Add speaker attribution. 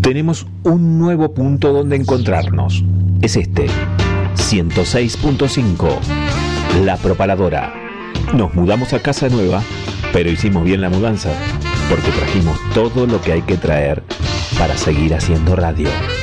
Speaker 1: tenemos un nuevo punto donde encontrarnos. Es este, 106.5, La Propaladora. Nos mudamos a casa nueva, pero hicimos bien la mudanza, porque trajimos todo lo que hay que traer para seguir haciendo radio.